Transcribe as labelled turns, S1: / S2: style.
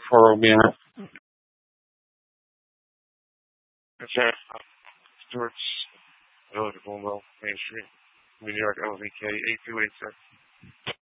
S1: for Romeo. It's at Stewart's Village of Boonville, Main Street, New York, LVK 8286.